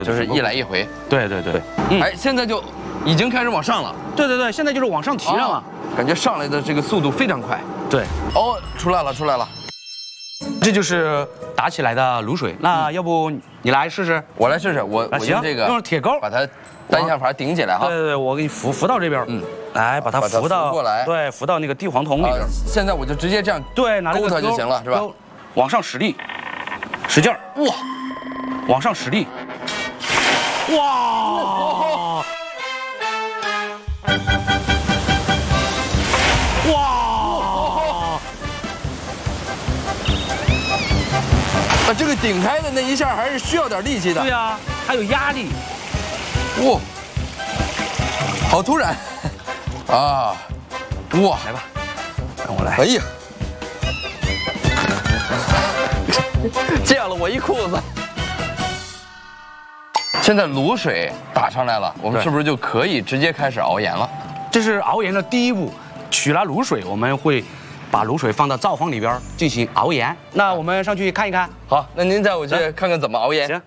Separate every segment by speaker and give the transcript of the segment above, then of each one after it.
Speaker 1: 就是一来一回。
Speaker 2: 对对对。
Speaker 1: 哎，现在就已经开始往上了。
Speaker 2: 对对对，现在就是往上提上了，
Speaker 1: 感觉上来的这个速度非常快。
Speaker 2: 对。
Speaker 1: 哦，出来了出来了。
Speaker 2: 这就是打起来的卤水。那要不你来试试？
Speaker 1: 我来试试，我用这个
Speaker 2: 用铁钩
Speaker 1: 把它单向盘顶起来哈。
Speaker 2: 对对对，我给你扶到这边。来把它扶到
Speaker 1: 过来。
Speaker 2: 对，扶到那个地黄桶里边。
Speaker 1: 现在我就直接这样
Speaker 2: 对，拿这个
Speaker 1: 勾它就行了，是吧？
Speaker 2: 往上使力，使劲儿，哇！往上使力，哇！哇！
Speaker 1: 这个顶开的那一下还是需要点力气的。
Speaker 2: 对呀，还有压力。
Speaker 1: 哇，好突然啊！哇，
Speaker 2: 来吧，让我来。
Speaker 1: 哎呀，溅了我一裤子。现在卤水打上来了，我们是不是就可以直接开始熬盐了？
Speaker 2: 这是熬盐的第一步，取了卤水，我们会把卤水放到灶房里边进行熬盐。那我们上去看一看。
Speaker 1: 好，那您带我去看看怎么熬盐。
Speaker 2: 行。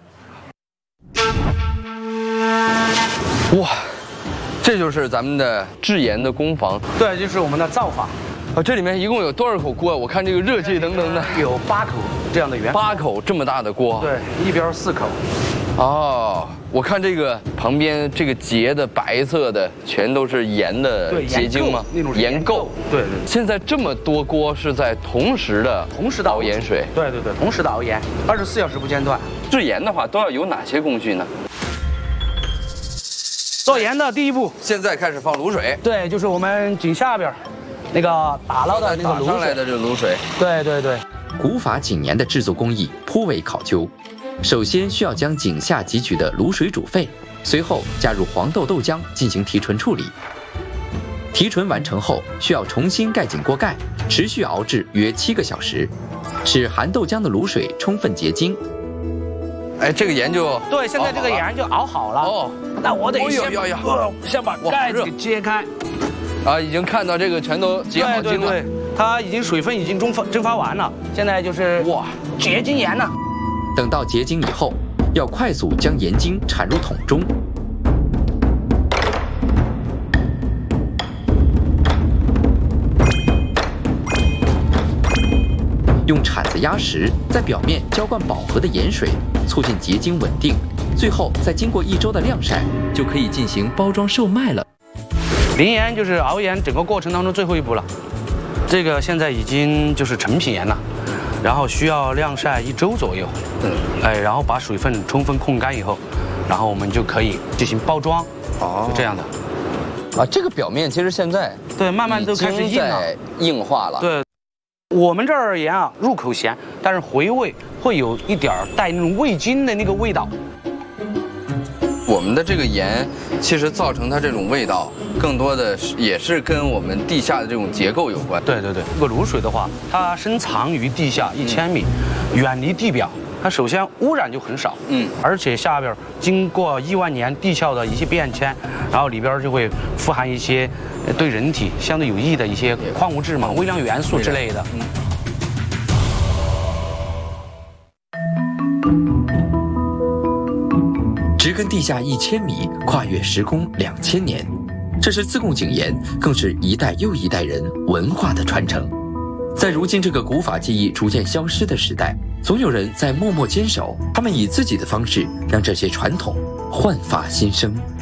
Speaker 1: 哇，这就是咱们的制盐的工房。
Speaker 2: 对，就是我们的灶房。
Speaker 1: 这里面一共有多少口锅？我看这个热气腾腾的，
Speaker 2: 有8口这样的圆。
Speaker 1: 8口这么大的锅。
Speaker 2: 对，一边4口。
Speaker 1: 哦，我看这个旁边这个结的白色的，全都是盐的结晶吗？
Speaker 2: 那种
Speaker 1: 盐垢。
Speaker 2: 对对。
Speaker 1: 现在这么多锅是在同时的熬盐水。
Speaker 2: 对对对，同时的熬盐，24小时不间断。
Speaker 1: 制盐的话都要有哪些工序呢？
Speaker 2: 做盐的第一步，
Speaker 1: 现在开始放卤水。
Speaker 2: 对，就是我们井下边那个打捞的那个卤水。打上来
Speaker 1: 的这个卤水。
Speaker 2: 对对对。
Speaker 3: 古法井盐的制作工艺颇为考究。首先需要将井下汲取的卤水煮沸，随后加入黄豆豆浆进行提纯处理。提纯完成后，需要重新盖紧锅盖，持续熬制约7个小时，使含豆浆的卤水充分结晶。
Speaker 1: 哎，这个盐就
Speaker 2: 对，现在这个盐就熬好了。哦，那我得先把盖子给揭开。
Speaker 1: 啊，已经看到这个全都结好晶了。
Speaker 2: 对，它已经水分已经蒸发完了，现在就是哇结晶盐呢。
Speaker 3: 等到结晶以后，要快速将盐精铲入桶中。用铲子压实，在表面浇灌饱和的盐水，促进结晶稳定。最后再经过1周的晾晒，就可以进行包装售卖了。
Speaker 2: 淋盐就是熬盐整个过程当中最后一步了。这个现在已经就是成品盐了。然后需要晾晒1周左右，然后把水分充分控干以后，然后我们就可以进行包装，就这样的。
Speaker 1: 啊，这个表面其实现在
Speaker 2: 对慢慢都开始
Speaker 1: 硬化了。
Speaker 2: 对，我们这儿盐啊入口咸，但是回味会有一点带那种味精的那个味道。
Speaker 1: 我们的这个盐其实造成它这种味道，更多的也是跟我们地下的这种结构有关。
Speaker 2: 对对对，这个卤水的话，它深藏于地下1000米，远离地表，它首先污染就很少，而且下边经过亿万年地壳的一些变迁，然后里边就会富含一些对人体相对有益的一些矿物质嘛、微量元素之类的。
Speaker 3: 植根地下1000米，跨越时空2000年，这是自贡井盐，更是一代又一代人文化的传承。在如今这个古法技艺逐渐消失的时代，总有人在默默坚守，他们以自己的方式让这些传统焕发新生。